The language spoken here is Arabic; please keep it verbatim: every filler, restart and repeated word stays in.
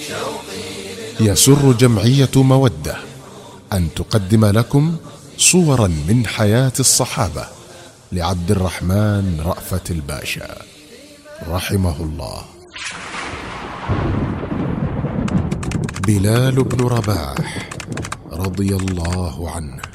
يسر جمعية مودة أن تقدم لكم صورا من حياة الصحابة لعبد الرحمن رأفت الباشا رحمه الله. بلال بن رباح رضي الله عنه.